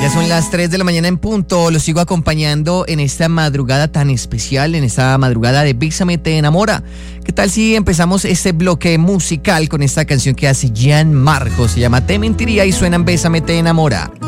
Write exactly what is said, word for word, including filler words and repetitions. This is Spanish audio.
Ya son las tres de la mañana en punto. Los sigo acompañando en esta madrugada tan especial, en esta madrugada de Bésame te enamora. ¿Qué tal si empezamos este bloque musical con esta canción que hace Jan Marcos? Se llama Te mentiría y suena en Bésame te enamora.